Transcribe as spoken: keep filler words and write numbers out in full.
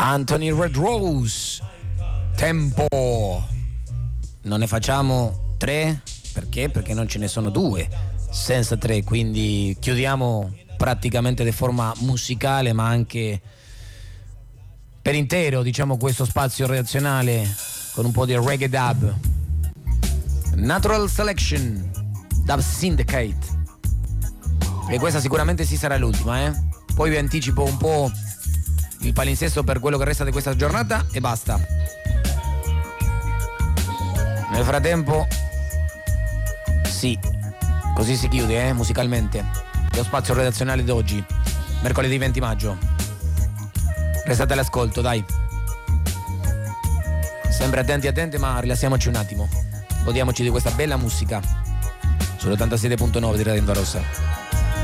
Anthony Red Rose, Tempo. Non ne facciamo tre? Perché? Perché non ce ne sono due senza tre, quindi chiudiamo praticamente di forma musicale ma anche per intero, diciamo, questo spazio redazionale con un po' di reggae dub. Natural Selection, Dub Syndicate, e questa sicuramente sì sarà l'ultima, eh? Poi vi anticipo un po' il palinsesto per quello che resta di questa giornata e basta. Nel frattempo, sì, così si chiude, eh, musicalmente, lo spazio redazionale d'oggi, mercoledì venti maggio. Restate all'ascolto, dai. Sempre attenti, attenti, ma rilassiamoci un attimo. Godiamoci di questa bella musica sull'ottantasette virgola nove di Radio Onda Rossa.